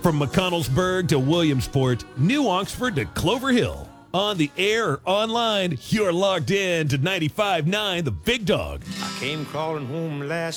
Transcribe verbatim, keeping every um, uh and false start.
From McConnellsburg to Williamsport, New Oxford to Clover Hill. On the air or online, you're logged in to ninety-five point nine The Big Dog. I came crawling home last